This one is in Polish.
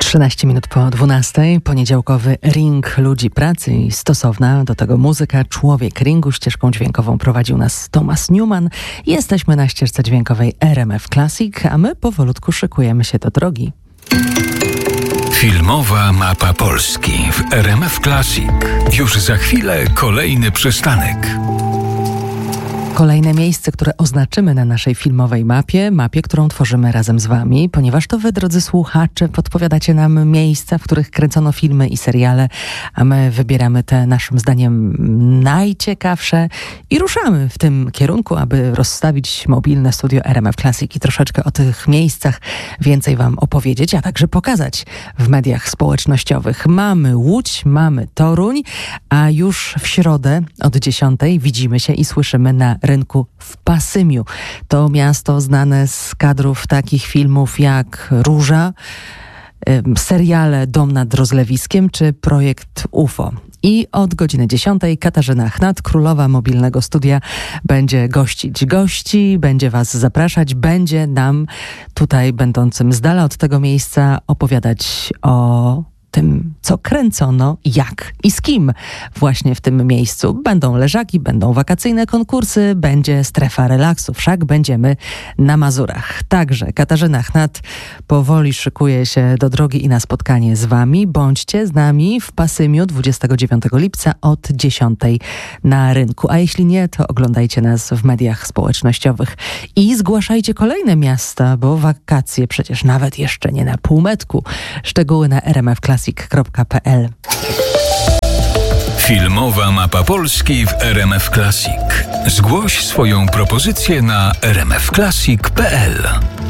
13 minut po 12, poniedziałkowy ring ludzi pracy i stosowna do tego muzyka. Człowiek ringu, ścieżką dźwiękową prowadził nas Thomas Newman. Jesteśmy na ścieżce dźwiękowej RMF Classic, a my powolutku szykujemy się do drogi. Filmowa mapa Polski w RMF Classic. Już za chwilę kolejny przystanek. Kolejne miejsce, które oznaczymy na naszej filmowej mapie, którą tworzymy razem z wami, ponieważ to wy, drodzy słuchacze, podpowiadacie nam miejsca, w których kręcono filmy i seriale, a my wybieramy te naszym zdaniem najciekawsze i ruszamy w tym kierunku, aby rozstawić mobilne studio RMF Classic i troszeczkę o tych miejscach więcej wam opowiedzieć, a także pokazać w mediach społecznościowych. Mamy Łódź, mamy Toruń, a już w środę od 10 widzimy się i słyszymy na rynku w Pasymiu. To miasto znane z kadrów takich filmów jak Róża, seriale Dom nad Rozlewiskiem czy Projekt UFO. I od godziny 10 Katarzyna Chnat, królowa mobilnego studia, będzie gościć gości, będzie was zapraszać, będzie nam tutaj, będącym z dala od tego miejsca, opowiadać o tym, co kręcono, jak i z kim właśnie w tym miejscu. Będą leżaki, będą wakacyjne konkursy, będzie strefa relaksu, wszak będziemy na Mazurach. Także Katarzyna Chnat powoli szykuje się do drogi i na spotkanie z wami. Bądźcie z nami w Pasymiu 29 lipca od 10 na rynku. A jeśli nie, to oglądajcie nas w mediach społecznościowych i zgłaszajcie kolejne miasta, bo wakacje przecież nawet jeszcze nie na półmetku. Szczegóły na rmfclassic.pl. Filmowa mapa Polski w RMF Classic. Zgłoś swoją propozycję na rmfclassic.pl.